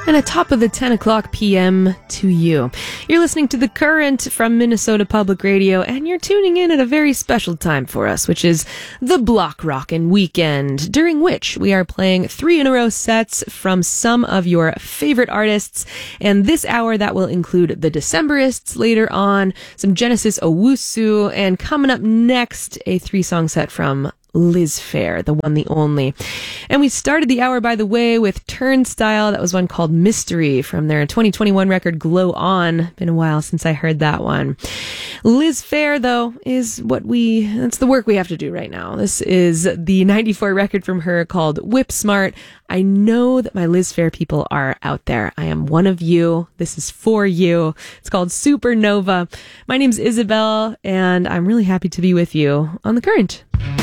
And a top of the 10 o'clock p.m. to you. You're listening to The Current from Minnesota Public Radio, and you're tuning in at a very special time for us, which is the Block Rockin' Weekend, during which we are playing 3-in-a-row sets from some of your favorite artists. And this hour, that will include the Decemberists later on, some Genesis Owusu, and coming up next, a 3-song set from Liz Phair, the one, the only. And we started the hour, by the way, with Turnstile. That was one called Mystery from their 2021 record Glow On. Been a while since I heard that one. Liz Phair, though, is that's the work we have to do right now. This is the 94 record from her called Whip Smart. I know that my Liz Phair people are out there. I am one of you. This is for you. It's called Supernova. My name's Isabel, and I'm really happy to be with you on The Current.